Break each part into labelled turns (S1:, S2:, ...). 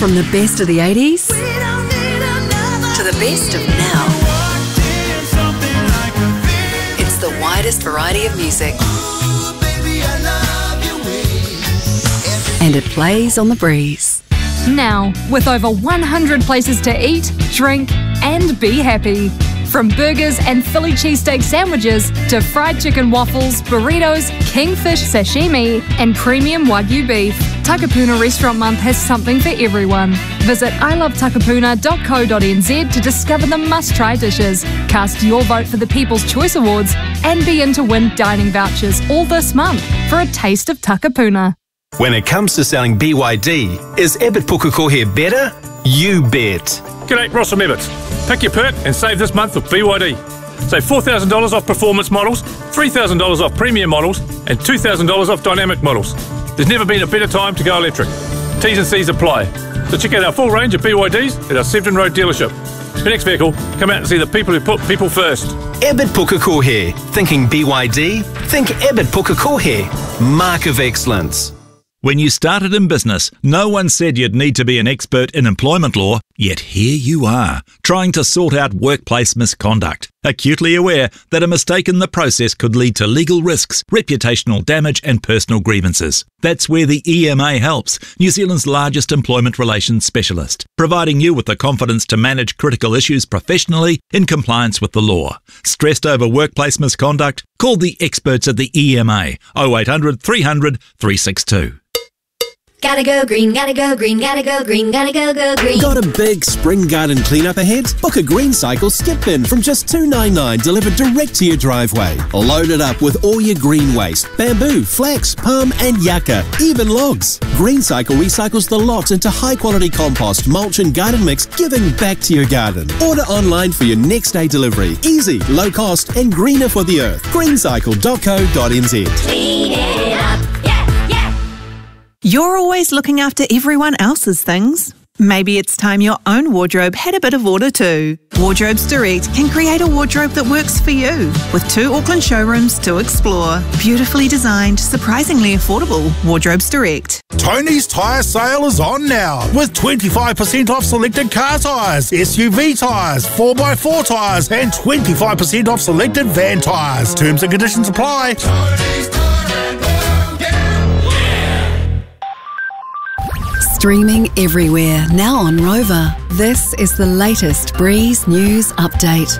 S1: From the best of the 80s to the best of now. It's the widest variety of music. And it plays on the breeze.
S2: Now, with over 100 places to eat, drink, and be happy. From burgers and Philly cheesesteak sandwiches to fried chicken waffles, burritos, kingfish sashimi, and premium Wagyu beef, Takapuna Restaurant Month has something for everyone. Visit ilovetakapuna.co.nz to discover the must-try dishes, cast your vote for the People's Choice Awards, and be in to win dining vouchers all this month for a taste of Takapuna.
S3: When it comes to selling BYD, is Ebbet Pukekohe better? You bet.
S4: G'day, Ross from Ebbet. Pick your perk and save this month with BYD. Save $4,000 off performance models, $3,000 off premium models, and $2,000 off dynamic models. There's never been a better time to go electric. T's and C's apply. So check out our full range of BYDs at our Severn Road dealership. Your next vehicle, come out and see the people who put people first.
S3: Ebbet Pukekohe. Thinking BYD? Think Ebbet Pukekohe. Mark of excellence.
S5: When you started in business, no one said you'd need to be an expert in employment law, yet here you are, trying to sort out workplace misconduct, acutely aware that a mistake in the process could lead to legal risks, reputational damage and personal grievances. That's where the EMA helps, New Zealand's largest employment relations specialist, providing you with the confidence to manage critical issues professionally in compliance with the law. Stressed over workplace misconduct? Call the experts at the EMA, 0800 300 362.
S6: Gotta go green, gotta go green, gotta go green, gotta go green.
S7: Got a big spring garden cleanup ahead? Book a Green Cycle skip bin from just $2.99 delivered direct to your driveway. Loaded up with all your green waste, bamboo, flax, palm and yucca, even logs. Green Cycle recycles the lot into high quality compost, mulch and garden mix, giving back to your garden. Order online for your next day delivery. Easy, low cost and greener for the earth. greencycle.co.nz.
S6: Clean it up.
S8: You're always looking after everyone else's things. Maybe it's time your own wardrobe had a bit of order too. Wardrobes Direct can create a wardrobe that works for you, with 2 Auckland showrooms to explore. Beautifully designed, surprisingly affordable. Wardrobes Direct.
S9: Tony's Tyre Sale is on now, with 25% off selected car tyres, SUV tyres, 4x4 tyres and 25% off selected van tyres. Terms and conditions apply.
S1: Streaming everywhere, now on Rover. This is the latest Breeze News Update.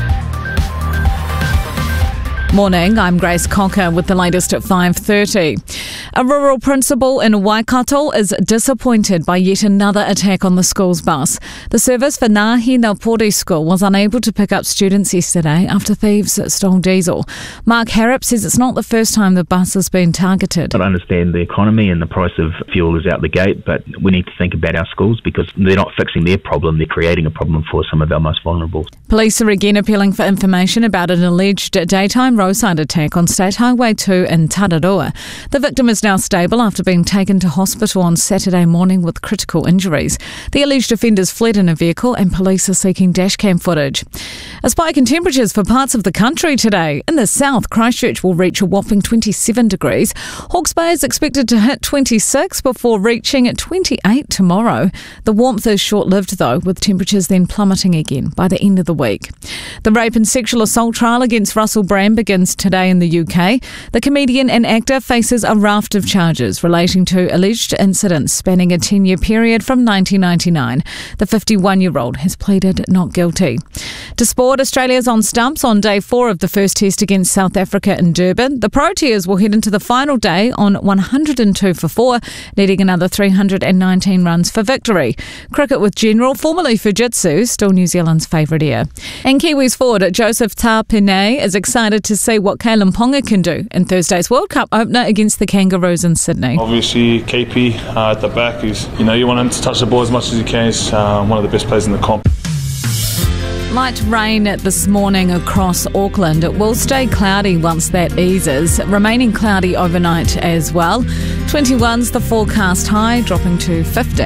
S2: Morning, I'm Grace Cocker with the latest at 5:30. A rural principal in Waikato is disappointed by yet another attack on the school's bus. The service for Ngāhi Naupori School was unable to pick up students yesterday after thieves stole diesel. Mark Harrop says it's not the first time the bus has been targeted.
S10: I understand the economy and the price of fuel is out the gate, but we need to think about our schools because they're not fixing their problem, they're creating a problem for some of our most vulnerable.
S2: Police are again appealing for information about an alleged daytime roadside attack on State Highway 2 in Tararua. The victim is now stable after being taken to hospital on Saturday morning with critical injuries. The alleged offenders fled in a vehicle and police are seeking dashcam footage. A spike in temperatures for parts of the country today. In the south, Christchurch will reach a whopping 27 degrees. Hawke's Bay is expected to hit 26 before reaching 28 tomorrow. The warmth is short-lived though, with temperatures then plummeting again by the end of the week. The rape and sexual assault trial against Russell Brand begins today in the UK. The comedian and actor faces a raft of charges relating to alleged incidents spanning a 10-year period from 1999. The 51-year-old has pleaded not guilty. To sport, Australia's on stumps on day 4 of the first test against South Africa in Durban. The Proteas will head into the final day on 102 for 4, needing another 319 runs for victory. Cricket with General, formerly Fujitsu, still New Zealand's favourite ear. And Kiwis forward Joseph Tapine is excited to see what Kalen Ponga can do in Thursday's World Cup opener against the Kangaroos in Sydney.
S11: Obviously, KP at the back is, you want him to touch the ball as much as he can. He's one of the best players in the comp.
S2: Light rain this morning across Auckland. It will stay cloudy once that eases, remaining cloudy overnight as well. 21's the forecast high, dropping to 50.